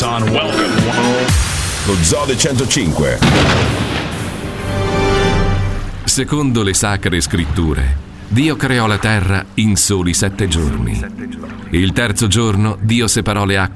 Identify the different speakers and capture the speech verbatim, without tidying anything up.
Speaker 1: Don, welcome.
Speaker 2: Lo Zode centocinque.
Speaker 3: Secondo le sacre scritture, Dio creò la terra in soli sette giorni. Il terzo giorno Dio separò le acque